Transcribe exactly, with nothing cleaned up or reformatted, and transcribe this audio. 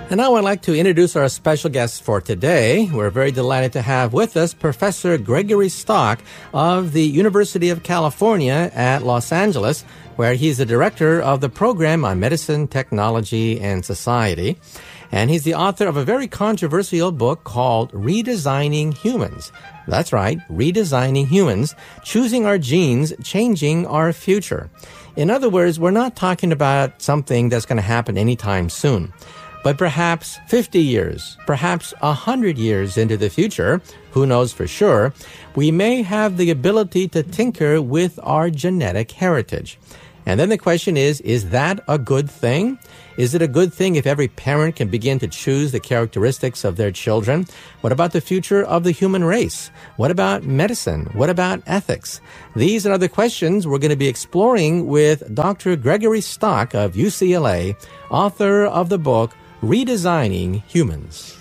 And now I'd like to introduce our special guest for today. We're very delighted to have with us Professor Gregory Stock of the University of California at Los Angeles, where he's the director of the program on medicine, technology, and society. And he's the author of a very controversial book called Redesigning Humans. That's right, Redesigning Humans, Choosing Our Genes, Changing Our Future. In other words, we're not talking about something that's going to happen anytime soon. But perhaps fifty years, perhaps one hundred years into the future, who knows for sure, we may have the ability to tinker with our genetic heritage. And then the question is, is that a good thing? Is it a good thing if every parent can begin to choose the characteristics of their children? What about the future of the human race? What about medicine? What about ethics? These and other questions we're going to be exploring with Doctor Gregory Stock of U C L A, author of the book Redesigning Humans.